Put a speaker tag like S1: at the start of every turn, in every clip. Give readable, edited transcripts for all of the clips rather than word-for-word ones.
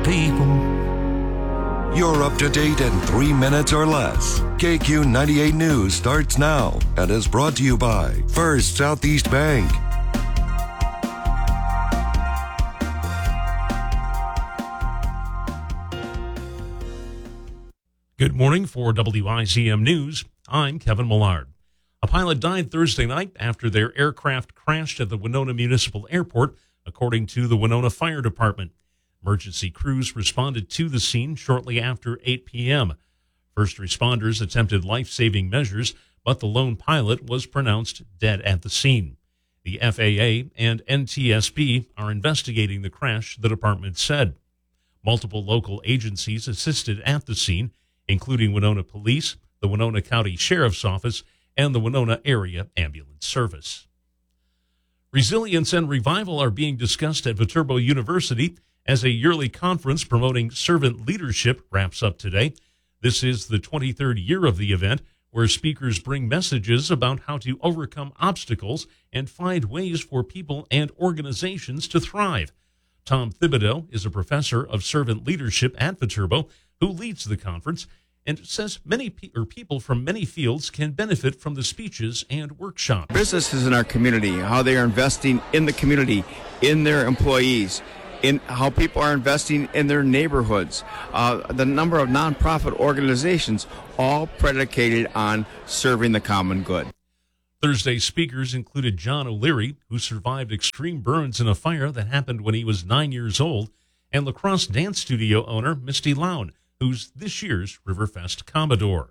S1: people.
S2: You're up to date in 3 minutes or less. KQ 98 News starts now and is brought to you by First Southeast Bank.
S3: Good morning for WIZM News. I'm Kevin Millard. A pilot died Thursday night after their aircraft crashed at the Winona Municipal Airport, according to the Winona Fire Department. Emergency crews responded to the scene shortly after 8 p.m. First responders attempted life-saving measures, but the lone pilot was pronounced dead at the scene. The FAA and NTSB are investigating the crash, the department said. Multiple local agencies assisted at the scene, including Winona Police, the Winona County Sheriff's Office, and the Winona Area Ambulance Service. Resilience and revival are being discussed at Viterbo University as a yearly conference promoting servant leadership wraps up today. This is the 23rd year of the event, where speakers bring messages about how to overcome obstacles and find ways for people and organizations to thrive. Tom Thibodeau is a professor of servant leadership at Viterbo who leads the conference and says people from many fields can benefit from the speeches and workshops.
S4: Businesses in our community, how they are investing in the community, in their employees, in how people are investing in their neighborhoods, the number of nonprofit organizations, all predicated on serving the common good.
S3: Thursday's speakers included John O'Leary, who survived extreme burns in a fire that happened when he was 9 years old, and La Crosse Dance Studio owner Misty Lown, who's this year's Riverfest Commodore.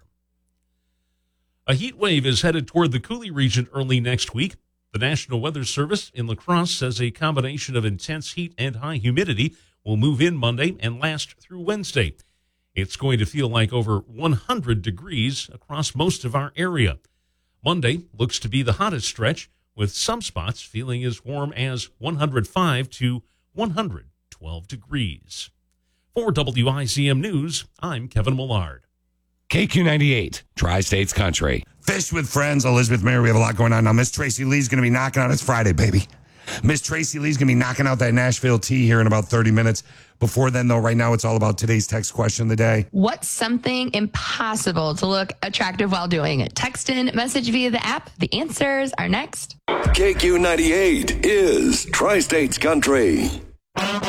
S3: A heat wave is headed toward the Coulee region early next week. The National Weather Service in La Crosse says a combination of intense heat and high humidity will move in Monday and last through Wednesday. It's going to feel like over 100 degrees across most of our area. Monday looks to be the hottest stretch, with some spots feeling as warm as 105 to 112 degrees. For WIZM News, I'm Kevin Millard.
S1: KQ98, Tri-States Country.
S5: Fish with Friends, Elizabeth Mayer. We have a lot going on now. Miss Tracy Lee's going to be knocking out. It's Friday, baby. Miss Tracy Lee's going to be knocking out that Nashville tea here in about 30 minutes. Before then, though, right now it's all about today's text question of the day.
S6: What's something impossible to look attractive while doing it? Text in, message via the app. The answers are next.
S2: KQ 98 is Tri-States Country.